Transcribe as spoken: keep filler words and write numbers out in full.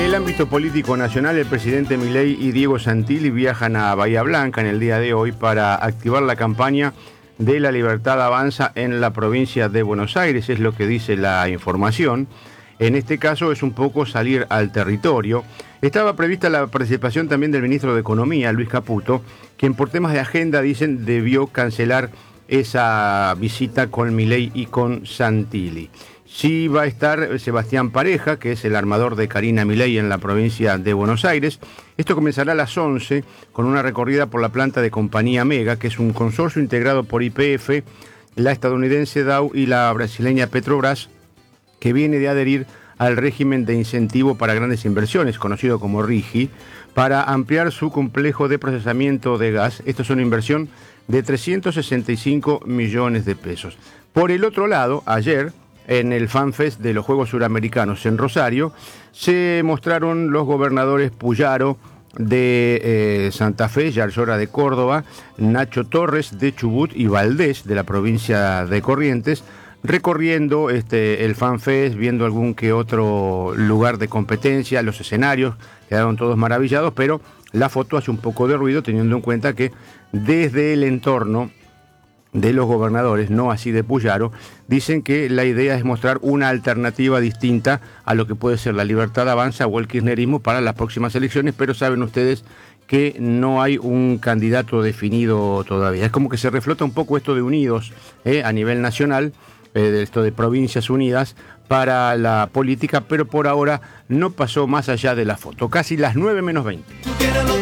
el ámbito político nacional, el presidente Milei y Diego Santilli viajan a Bahía Blanca en el día de hoy para activar la campaña de La Libertad Avanza en la provincia de Buenos Aires, es lo que dice la información. En este caso es un poco salir al territorio. Estaba prevista la participación también del ministro de Economía, Luis Caputo, quien por temas de agenda, dicen, debió cancelar esa visita con Milei y con Santilli. Sí va a estar Sebastián Pareja, que es el armador de Karina Milei en la provincia de Buenos Aires. Esto comenzará a las once con una recorrida por la planta de Compañía Mega, que es un consorcio integrado por Y P F, la estadounidense Dow y la brasileña Petrobras, que viene de adherir al régimen de incentivo para grandes inversiones, conocido como RIGI, para ampliar su complejo de procesamiento de gas. Esto es una inversión de trescientos sesenta y cinco millones de pesos. Por el otro lado, ayer, en el FanFest de los Juegos Suramericanos en Rosario, se mostraron los gobernadores Puyaro de eh, Santa Fe, Yarlora de Córdoba, Nacho Torres de Chubut y Valdés de la provincia de Corrientes, recorriendo este, el FanFest, viendo algún que otro lugar de competencia. Los escenarios quedaron todos maravillados, pero la foto hace un poco de ruido teniendo en cuenta que desde el entorno de los gobernadores, no así de Puyaro, dicen que la idea es mostrar una alternativa distinta a lo que puede ser La Libertad Avanza o el kirchnerismo para las próximas elecciones, pero saben ustedes que no hay un candidato definido todavía. Es como que se reflota un poco esto de unidos eh, a nivel nacional, eh, de esto de provincias unidas para la política, pero por ahora no pasó más allá de la foto. Casi las nueve menos veinte.